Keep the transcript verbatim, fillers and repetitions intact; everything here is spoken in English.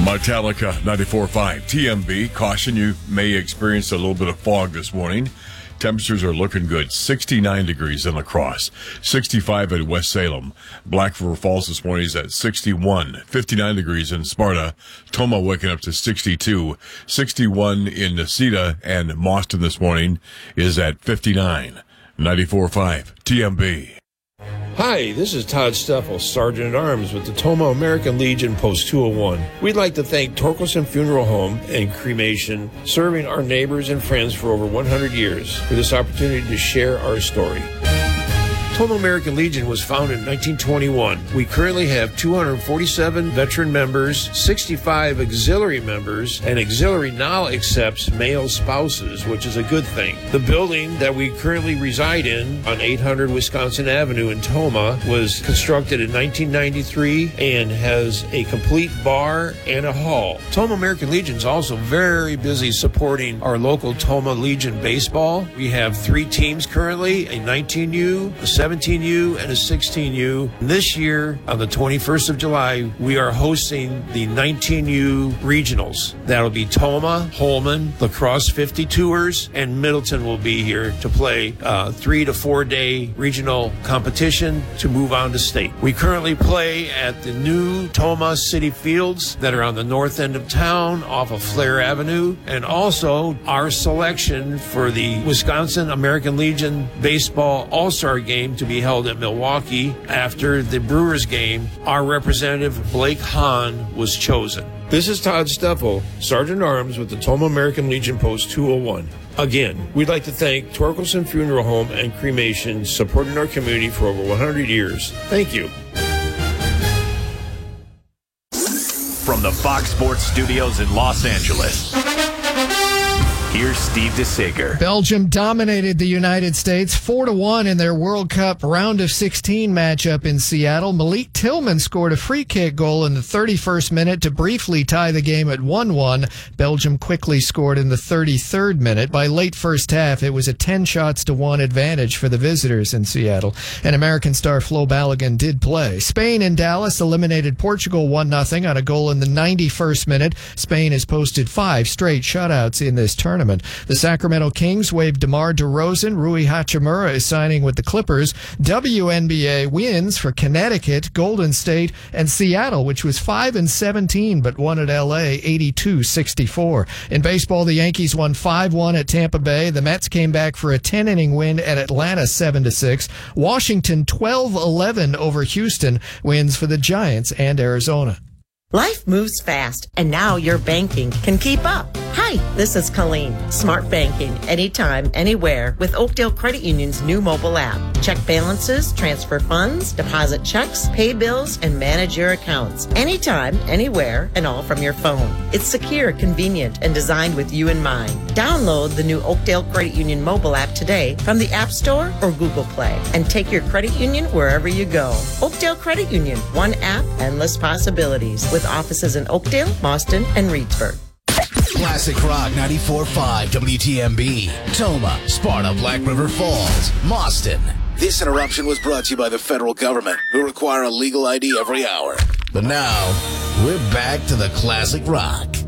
Metallica ninety-four point five. T M B, caution, you may experience a little bit of fog this morning. Temperatures are looking good. sixty-nine degrees in La Crosse, sixty-five at West Salem. Black River Falls this morning is at sixty-one, fifty-nine degrees in Sparta. Toma waking up to sixty-two, sixty-one in Necedah, and Mauston this morning is at fifty-nine. ninety-four point five T M B. Hi, this is Todd Steffel, Sergeant at Arms with the Toma American Legion Post two oh one. We'd like to thank Torkelson Funeral Home and Cremation, serving our neighbors and friends for over one hundred years, for this opportunity to share our story. Toma American Legion was founded in nineteen twenty-one. We currently have two hundred forty-seven veteran members, sixty-five auxiliary members, and auxiliary now accepts male spouses, which is a good thing. The building that we currently reside in on eight hundred Wisconsin Avenue in Toma was constructed in nineteen ninety-three and has a complete bar and a hall. Toma American Legion is also very busy supporting our local Toma Legion baseball. We have three teams currently, a nineteen U, a seventeen U, and a sixteen U. This year, on the twenty-first of July, we are hosting the nineteen U regionals. That'll be Toma, Holman, La Crosse fifty-twoers, and Middleton will be here to play uh, three to four day regional competition to move on to state. We currently play at the new Toma City Fields that are on the north end of town off of Flair Avenue, and also our selection for the Wisconsin American Legion Baseball All-Star Game to be held at Milwaukee after the Brewers game. Our representative, Blake Hahn, was chosen. This is Todd Steffel, Sergeant at Arms with the Toma American Legion Post two oh one. Again, we'd like to thank Torkelson Funeral Home and Cremation, supporting our community for over one hundred years. Thank you. From the Fox Sports Studios in Los Angeles, here's Steve DeSager. Belgium dominated the United States four to one in their World Cup round of sixteen matchup in Seattle. Malik Tillman scored a free kick goal in the thirty-first minute to briefly tie the game at one one. Belgium quickly scored in the thirty-third minute. By late first half, it was a ten shots to one advantage for the visitors in Seattle. And American star Flo Balogun did play. Spain in Dallas eliminated Portugal one nothing on a goal in the ninety-first minute. Spain has posted five straight shutouts in this tournament. The Sacramento Kings waived DeMar DeRozan. Rui Hachimura is signing with the Clippers. W N B A wins for Connecticut, Golden State, and Seattle, which was five and seventeen but won at L A eighty-two sixty-four. In baseball, the Yankees won five one at Tampa Bay. The Mets came back for a ten-inning win at Atlanta seven to six. Washington twelve eleven over Houston wins for the Giants and Arizona. Life moves fast, and now your banking can keep up. Hi, this is Colleen. Smart banking, anytime, anywhere, with Oakdale Credit Union's new mobile app. Check balances, transfer funds, deposit checks, pay bills, and manage your accounts. Anytime, anywhere, and all from your phone. It's secure, convenient, and designed with you in mind. Download the new Oakdale Credit Union mobile app today from the App Store or Google Play, and take your credit union wherever you go. Oakdale Credit Union, one app, endless possibilities, with offices in Oakdale, Mauston, and Reedsburg. Classic Rock ninety-four point five W T M B. Toma, Sparta, Black River Falls, Mauston. This interruption was brought to you by the federal government, who require a legal I D every hour. But now, we're back to the Classic Rock.